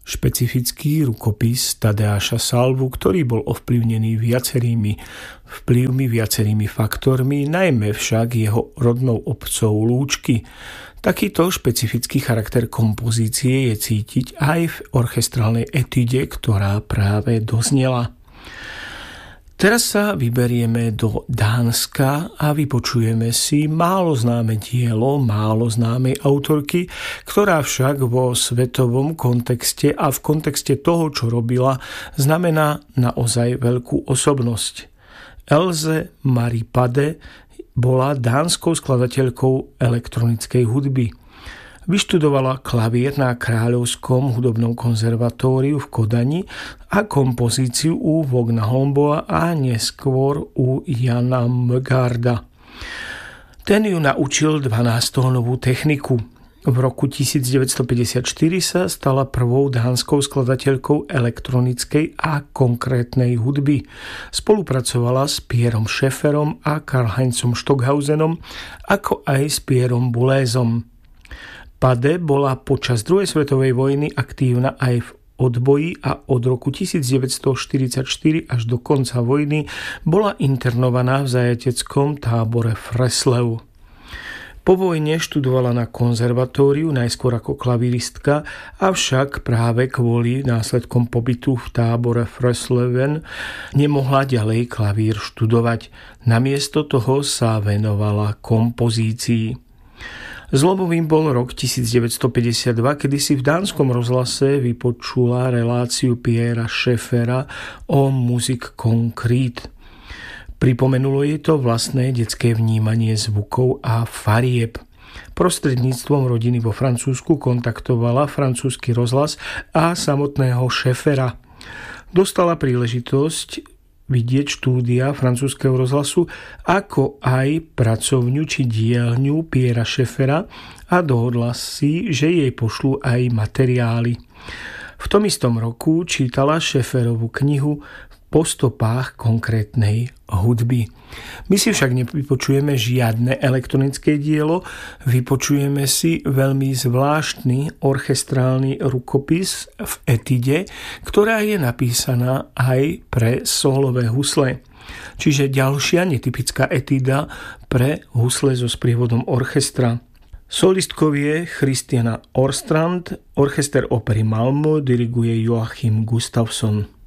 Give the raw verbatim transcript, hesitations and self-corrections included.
Špecifický rukopis Tadeáša Salvu, ktorý bol ovplyvnený viacerými vplyvmi, viacerými faktormi, najmä však jeho rodnou obcou Lúčky. Takýto špecifický charakter kompozície je cítiť aj v orchestrálnej etude, ktorá práve doznela. Teraz sa vyberieme do Dánska a vypočujeme si málo známe dielo, málo známej autorky, ktorá však vo svetovom kontexte a v kontexte toho, čo robila, znamená naozaj veľkú osobnosť. Else Marie Pade bola dánskou skladateľkou elektronickej hudby. Vyštudovala klavír na Kráľovskom hudobnom konzervatóriu v Kodani a kompozíciu u Vogna Holmboa a neskôr u Jana Mgarda. Ten ju naučil dvanásťtónovú techniku. V roku devätnásťstopäťdesiatštyri sa stala prvou dánskou skladateľkou elektronickej a konkrétnej hudby. Spolupracovala s Pierom Schaefferom a Karl-Heinzom Stockhausenom, ako aj s Pierom Boulezom. Pade bola počas druhej svetovej vojny aktívna aj v odboji a od roku devätnásťstoštyridsaťštyri až do konca vojny bola internovaná v zajateckom tábore Freslev. Po vojne študovala na konzervatóriu najskôr ako klavíristka, avšak práve kvôli následkom pobytu v tábore Fresleven nemohla ďalej klavír študovať. Namiesto toho sa venovala kompozícii. Zlomovým bol rok devätnásťstopäťdesiatdva, kedy si v dánskom rozhlase vypočula reláciu Piera Schaeffera o Musik konkrét. Pripomenulo jej to vlastné detské vnímanie zvukov a farieb. Prostredníctvom rodiny vo Francúzsku kontaktovala francúzsky rozhlas a samotného Schaeffera. Dostala príležitosť vidieť štúdia francúzskeho rozhlasu, ako aj pracovňu či dielňu Piera Schaeffera a dohodla si, že jej pošlú aj materiály. V tom istom roku čítala Schaefferovu knihu Po stopách konkrétnej hudby. My si však nevypočujeme žiadne elektronické dielo, vypočujeme si veľmi zvláštny orchestrálny rukopis v etide, ktorá je napísaná aj pre solové husle. Čiže ďalšia netypická etida pre husle so sprievodom orchestra. Solistkou je Christiana Orstrand, orchester opery Malmö diriguje Joachim Gustafsson.